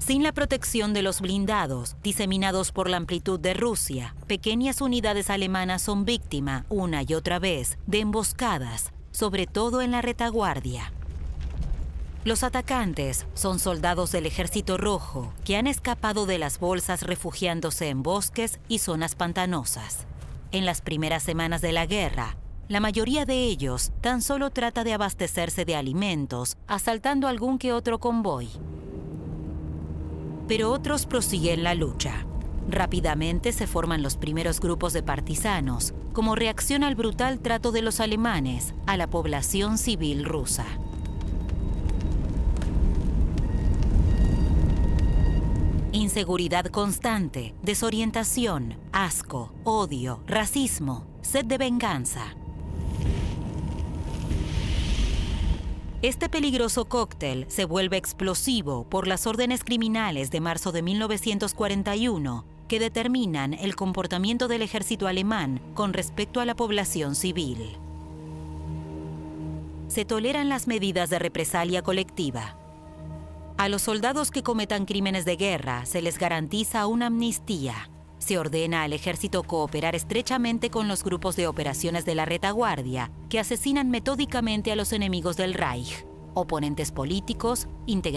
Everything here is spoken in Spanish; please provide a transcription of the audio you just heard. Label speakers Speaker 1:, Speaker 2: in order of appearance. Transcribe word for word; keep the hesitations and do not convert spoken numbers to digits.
Speaker 1: Sin la protección de los blindados, diseminados por la amplitud de Rusia, pequeñas unidades alemanas son víctima, una y otra vez, de emboscadas, sobre todo en la retaguardia. Los atacantes son soldados del Ejército Rojo que han escapado de las bolsas refugiándose en bosques y zonas pantanosas. En las primeras semanas de la guerra, la mayoría de ellos tan solo trata de abastecerse de alimentos, asaltando algún que otro convoy. Pero otros prosiguen la lucha. Rápidamente se forman los primeros grupos de partisanos, como reacción al brutal trato de los alemanes a la población civil rusa. Inseguridad constante, desorientación, asco, odio, racismo, sed de venganza. Este peligroso cóctel se vuelve explosivo por las órdenes criminales de marzo de mil novecientos cuarenta y uno que determinan el comportamiento del ejército alemán con respecto a la población civil. Se toleran las medidas de represalia colectiva. A los soldados que cometan crímenes de guerra se les garantiza una amnistía. Se ordena al ejército cooperar estrechamente con los grupos de operaciones de la retaguardia que asesinan metódicamente a los enemigos del Reich, oponentes políticos, integrantes